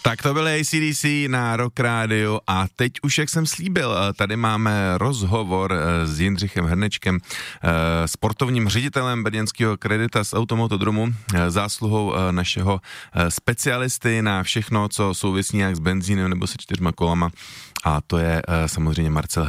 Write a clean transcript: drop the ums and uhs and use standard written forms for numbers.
Tak to byly AC/DC na Rock Radio a teď už, jak jsem slíbil, tady máme rozhovor s Jindřichem Hrnečkem, sportovním ředitelem brněnského Kredita z Automotodromu, zásluhou našeho specialisty na všechno, co souvisí jak s benzínem nebo se 4 kolama, a to je samozřejmě Marcel